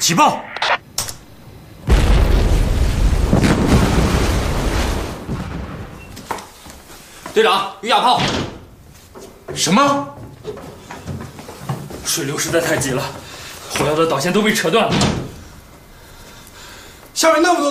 起爆！ 队长，遇哑炮！ 什么？ 水流实在太急了，火药的导线都被扯断了。 下面那么多